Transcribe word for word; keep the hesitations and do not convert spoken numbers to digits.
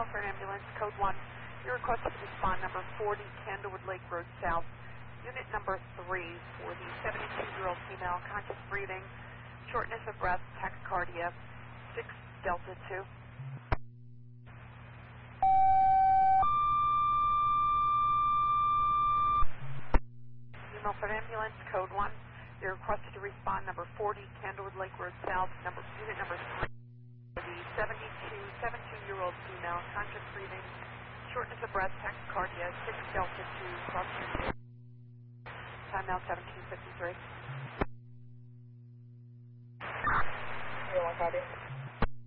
call for an ambulance, code one. You're requested to respond number forty, Candlewood Lake Road South. Unit number three for the seventy-two-year-old female, conscious breathing, shortness of breath, tachycardia, six Delta two. Email for an ambulance, code one. You're requested to respond number forty, Candlewood Lake Road South, number unit number three. For the seventy-two, seventy-two-year-old female, conscious breathing, shortness of breath, tachycardia, six Delta two, cross country. Time now seventeen fifty-three. zero one copy.